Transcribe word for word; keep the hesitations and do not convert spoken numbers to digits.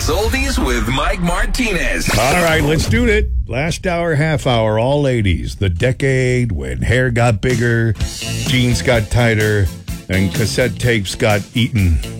Oldies with Mike Martinez. All right, let's do it. Last hour, half hour, all ladies. The decade when hair got bigger, jeans got tighter, and cassette tapes got eaten.